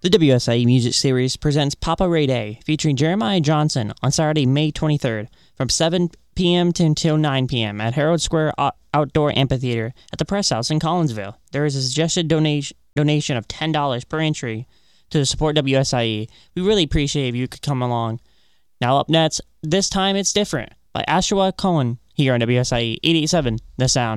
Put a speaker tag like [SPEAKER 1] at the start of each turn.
[SPEAKER 1] The WSIE Music Series presents Papa Ray Day, featuring Jeremiah Johnson on Saturday, May 23rd, from 7 p.m. until 9 p.m. at Herald Square Outdoor Amphitheater at the Press House in Collinsville. There is a suggested donation of $10 per entry to support WSIE. We really appreciate if you could come along. Now up next, This Time It's Different by Ashwa Cohen here on WSIE 887 The Sound.